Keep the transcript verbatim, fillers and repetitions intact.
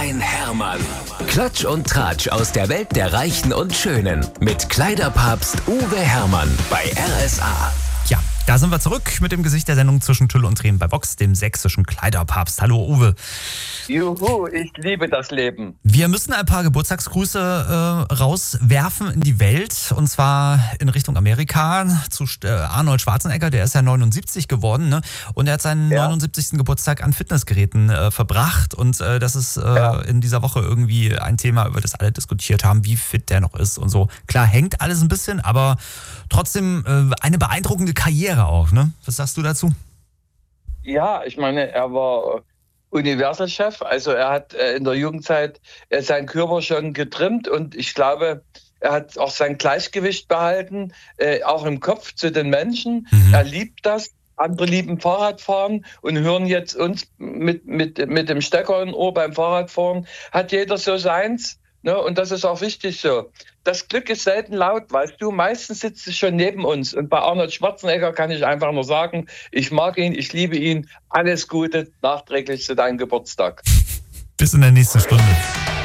ein Hermann. Klatsch und Tratsch aus der Welt der Reichen und Schönen. Mit Kleiderpapst Uwe Hermann bei R S A. Ja, da sind wir zurück mit dem Gesicht der Sendung zwischen Tüll und Tränen bei Box, dem sächsischen Kleiderpapst. Hallo Uwe. Juhu, ich liebe das Leben. Wir müssen ein paar Geburtstagsgrüße äh, rauswerfen in die Welt, und zwar in Richtung Amerika zu äh, Arnold Schwarzenegger, der ist ja neunundsiebzig geworden, ne? Und er hat seinen ja. neunundsiebzigsten Geburtstag an Fitnessgeräten äh, verbracht, und äh, das ist äh, ja. in dieser Woche irgendwie ein Thema, über das alle diskutiert haben, wie fit der noch ist und so. Klar, hängt alles ein bisschen, aber trotzdem äh, eine beeindruckende Karriere auch, ne? Was sagst du dazu? Ja, ich meine, er war Universalchef, also er hat äh, in der Jugendzeit äh, seinen Körper schon getrimmt, und ich glaube, er hat auch sein Gleichgewicht behalten, äh, auch im Kopf zu den Menschen. Mhm. Er liebt das. Andere lieben Fahrradfahren und hören jetzt uns mit, mit, mit dem Stecker im Ohr beim Fahrradfahren. Hat jeder so seins, ne? Und das ist auch wichtig so. Das Glück ist selten laut, weißt du. Meistens sitzt es schon neben uns. Und bei Arnold Schwarzenegger kann ich einfach nur sagen, ich mag ihn, ich liebe ihn. Alles Gute nachträglich zu deinem Geburtstag. Bis in der nächsten Stunde.